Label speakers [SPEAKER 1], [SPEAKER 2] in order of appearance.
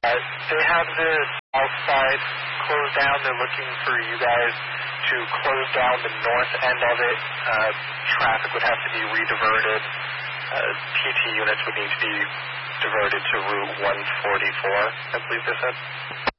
[SPEAKER 1] They have the south side closed down. They're looking for you guys to close down the north end of it. Traffic would have to be rediverted. PT units would need to be diverted to Route 144, I believe they said.